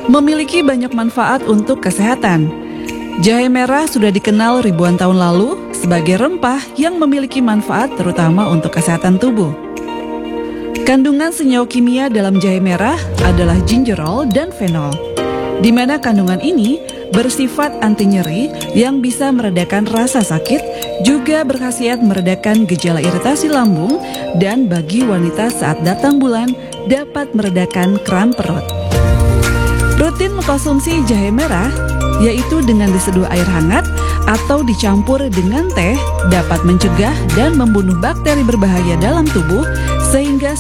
memiliki banyak manfaat untuk kesehatan. Jahe merah sudah dikenal ribuan tahun lalu sebagai rempah yang memiliki manfaat terutama untuk kesehatan tubuh. Kandungan senyawa kimia dalam jahe merah adalah gingerol dan fenol, di mana kandungan ini bersifat anti nyeri yang bisa meredakan rasa sakit, juga berkhasiat meredakan gejala iritasi lambung, dan bagi wanita saat datang bulan dapat meredakan kram perut. Rutin mengkonsumsi jahe merah, yaitu dengan diseduh air hangat atau dicampur dengan teh, dapat mencegah dan membunuh bakteri berbahaya dalam tubuh sehingga